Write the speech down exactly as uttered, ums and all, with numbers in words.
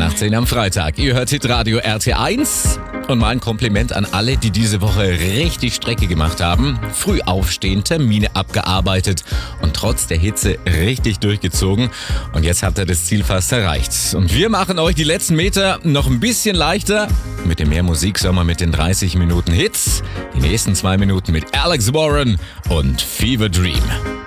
achtzehn am Freitag. Ihr hört Hitradio R T eins. Und mal ein Kompliment an alle, die diese Woche richtig Strecke gemacht haben. Früh aufstehen, Termine abgearbeitet und trotz der Hitze richtig durchgezogen. Und jetzt habt ihr das Ziel fast erreicht. Und wir machen euch die letzten Meter noch ein bisschen leichter. Mit dem Mehr Musik Sommer mit den dreißig Minuten Hits. Die nächsten zwei Minuten mit Alex Warren und Fever Dream.